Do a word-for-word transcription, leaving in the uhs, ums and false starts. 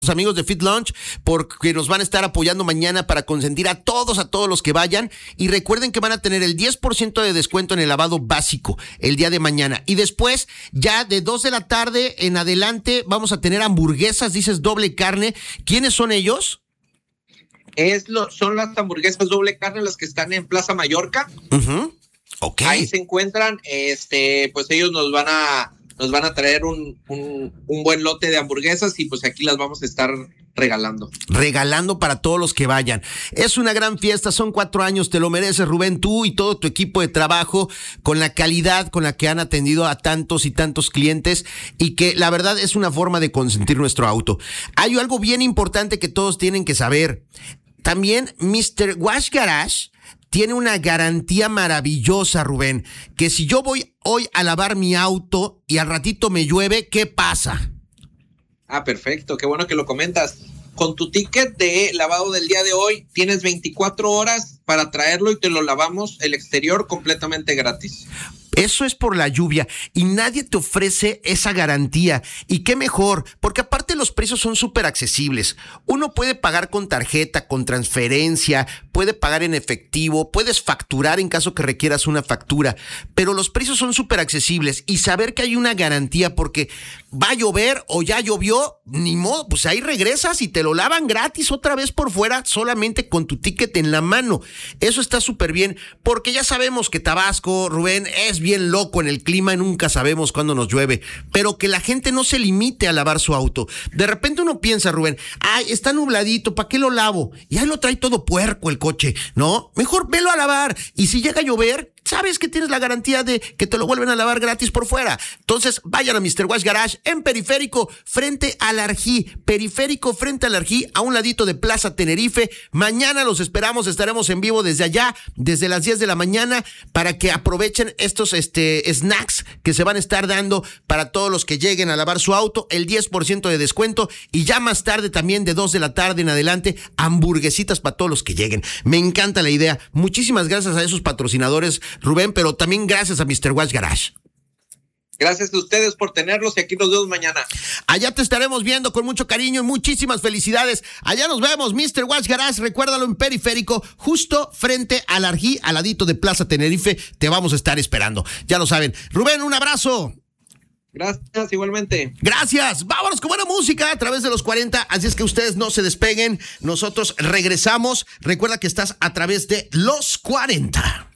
amigos de Fit Lunch, porque nos van a estar apoyando mañana para consentir a todos, a todos los que vayan. Y recuerden que van a tener el diez por ciento de descuento en el lavado básico el día de mañana. Y después, ya de dos de la tarde en adelante, vamos a tener hamburguesas, dices doble carne. ¿Quiénes son ellos? Es lo, son las hamburguesas doble carne, las que están en Plaza Mallorca. Uh-huh. Okay. Ahí se encuentran, este, pues ellos nos van a... Nos van a traer un, un, un buen lote de hamburguesas y pues aquí las vamos a estar regalando. Regalando para todos los que vayan. Es una gran fiesta, son cuatro años, te lo mereces, Rubén, tú y todo tu equipo de trabajo, con la calidad con la que han atendido a tantos y tantos clientes, y que la verdad es una forma de consentir nuestro auto. Hay algo bien importante que todos tienen que saber. También mister Wash Garage tiene una garantía maravillosa, Rubén, que si yo voy hoy a lavar mi auto y al ratito me llueve, ¿qué pasa? Ah, perfecto, qué bueno que lo comentas. Con tu ticket de lavado del día de hoy, tienes veinticuatro horas para traerlo y te lo lavamos el exterior completamente gratis. Eso es por la lluvia y nadie te ofrece esa garantía. Y qué mejor, porque aparte los precios son súper accesibles. Uno puede pagar con tarjeta, con transferencia, puede pagar en efectivo, puedes facturar en caso que requieras una factura, pero los precios son súper accesibles y saber que hay una garantía porque va a llover o ya llovió, ni modo, pues ahí regresas y te lo lavan gratis otra vez por fuera solamente con tu ticket en la mano. Eso está súper bien porque ya sabemos que Tabasco, Rubén, es bien loco en el clima y nunca sabemos cuándo nos llueve, pero que la gente no se limite a lavar su auto. De repente uno piensa, Rubén, ay, está nubladito, ¿para qué lo lavo? Y ahí lo trae todo puerco el coche, ¿no? Mejor velo a lavar y si llega a llover, sabes que tienes la garantía de que te lo vuelven a lavar gratis por fuera. Entonces vayan a mister Wash Garage en Periférico frente al Arjí, Periférico frente al Arjí, a un ladito de Plaza Tenerife. Mañana los esperamos, estaremos en vivo desde allá, desde las diez de la mañana, para que aprovechen estos este, snacks que se van a estar dando para todos los que lleguen a lavar su auto, el diez por ciento de descuento, y ya más tarde también de dos de la tarde en adelante, hamburguesitas para todos los que lleguen. Me encanta la idea. Muchísimas gracias a esos patrocinadores, Rubén, pero también gracias a mister Wash Garage. Gracias a ustedes por tenerlos y aquí nos vemos mañana. Allá te estaremos viendo con mucho cariño y muchísimas felicidades. Allá nos vemos, mister Wash Garage, recuérdalo, en Periférico, justo frente al Arjí, al ladito de Plaza Tenerife. Te vamos a estar esperando, ya lo saben. Rubén, un abrazo. Gracias, igualmente. Gracias. Vámonos con buena música a través de los cuarenta. Así es que ustedes no se despeguen. Nosotros regresamos. Recuerda que estás a través de los cuarenta.